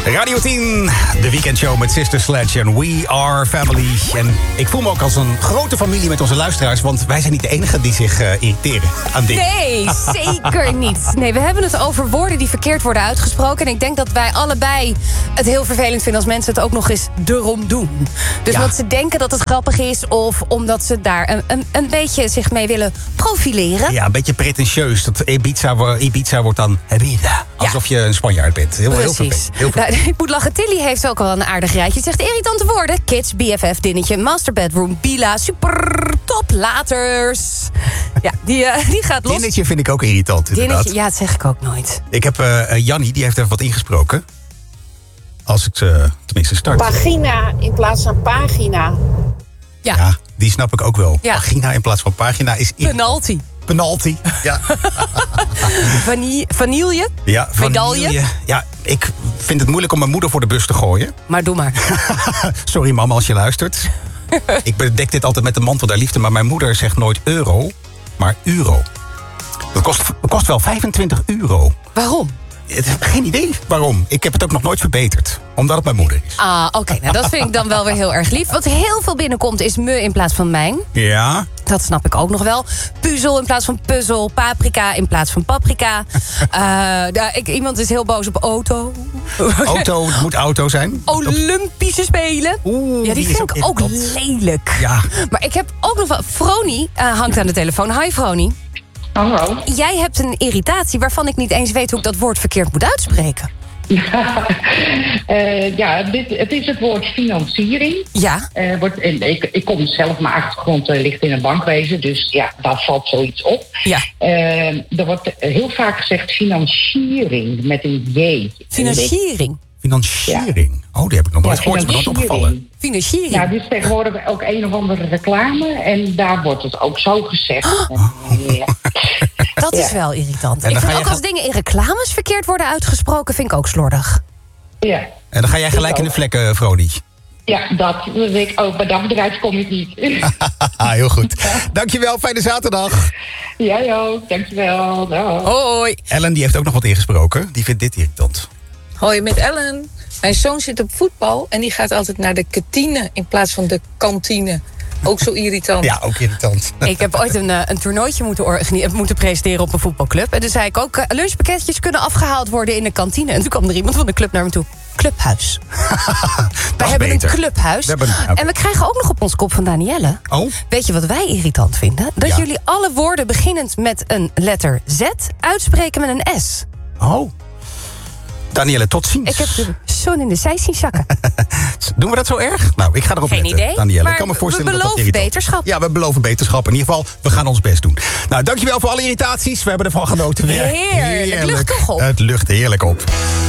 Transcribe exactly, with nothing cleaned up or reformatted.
Radio tien, de weekendshow met Sister Sledge en We Are Family. En ik voel me ook als een grote familie met onze luisteraars, want wij zijn niet de enigen die zich uh, irriteren aan dingen. Nee, zeker niet. Nee, we hebben het over woorden die verkeerd worden uitgesproken. En ik denk dat wij allebei het heel vervelend vinden als mensen het ook nog eens erom doen. Dus Ja. omdat ze denken dat het grappig is of omdat ze daar een, een, een beetje zich mee willen profileren. Ja, een beetje pretentieus. Dat Ibiza, wo- Ibiza wordt dan Ibiza. Alsof je een Spanjaard bent. Heel, heel Precies. vervelend. Heel Nou, vervelend. ik moet lachen. Tilly heeft ook wel een aardig rijtje. Het zegt irritante woorden. Kids, B F F, dinnetje, master bedroom, bila, super, top, laters. Ja, die, uh, die gaat los. Dinnetje vind ik ook irritant, inderdaad. Dinnetje, ja, dat zeg ik ook nooit. Ik heb uh, Jannie, die heeft even wat ingesproken. Als ik ze tenminste start. Pagina in plaats van pagina. Ja, Ja, die snap ik ook wel. Ja. Pagina in plaats van pagina is irritant. penalty. Penalty. Ja. Vanie, vanille, Ja, medaille. vanille. Ja, ik vind het moeilijk om mijn moeder voor de bus te gooien. Maar doe maar. Sorry mama als je luistert. Ik bedek dit altijd met de mantel der liefde, maar mijn moeder zegt nooit euro, maar euro. Dat kost, dat kost wel vijfentwintig euro. Waarom? Ik heb geen idee waarom. Ik heb het ook nog nooit verbeterd. Omdat het mijn moeder is. Ah, oké. Nou, dat vind ik dan wel weer heel erg lief. Wat heel veel binnenkomt is me in plaats van mijn. Ja. Dat snap ik ook nog wel. Puzzel in plaats van puzzel. Paprika in plaats van paprika. Uh, nou, ik, iemand is heel boos op auto. Auto, het moet auto zijn. Olympische Spelen. Oeh, Ja, die is vind ik ook irritant. lelijk. Ja. Maar ik heb ook nog wel... Froni uh, hangt aan de telefoon. Hi, Froni. Hallo. Jij hebt een irritatie waarvan ik niet eens weet hoe ik dat woord verkeerd moet uitspreken. Ja, uh, ja dit, het is het woord financiering. Ja. Uh, wordt, en ik, ik kom zelf, mijn achtergrond uh, ligt in een bankwezen, dus ja, daar valt zoiets op. Ja. Uh, er wordt heel vaak gezegd financiering met een J. Financiering. Financiering. Oh, die heb ik nog nooit Ja, gehoord. Is me nooit financiering. opgevallen. Financiering. Ja, dit is tegenwoordig ook een of andere reclame en daar wordt het ook zo gezegd. Oh. Ja. Dat is Ja. wel irritant. En Ik dan vind ga ook je als dingen in reclames verkeerd worden uitgesproken, vind ik ook slordig. Ja. En dan ga jij gelijk in de vlekken, Froni. Ja, dat weet ik ook. Bij dat bedrijf kom ik niet. Ah, heel goed. Dankjewel, fijne zaterdag. Jij ook, dankjewel. Dag. Hoi. Ellen die heeft ook nog wat ingesproken. Die vindt dit irritant. Hoi, met Ellen. Mijn zoon zit op voetbal en die gaat altijd naar de kantine in plaats van de kantine. Ook zo irritant. Ja, ook irritant. Ik heb ooit een, uh, een toernooitje moeten, organi- moeten presenteren op een voetbalclub. En toen zei ik ook, uh, lunchpakketjes kunnen afgehaald worden in de kantine. En toen kwam er iemand van de club naar me toe. Clubhuis. We hebben beter. een clubhuis. We hebben- oké. En we krijgen ook nog op ons kop van Danielle. Oh? Weet je wat wij irritant vinden? Dat Ja. jullie alle woorden beginnend met een letter Z uitspreken met een S. Oh. Danielle, tot ziens. Ik heb de zon in de zij zien zakken. Doen we dat zo erg? Nou, ik ga erop Geen letten, idee, Danielle. maar Ik kan me voorstellen we dat dat beloven irritant is. beterschap. Ja, we beloven beterschap. In ieder geval, we gaan ons best doen. Nou, dankjewel voor alle irritaties. We hebben ervan genoten weer. Heerlijk. Lucht toch op. Het lucht heerlijk op.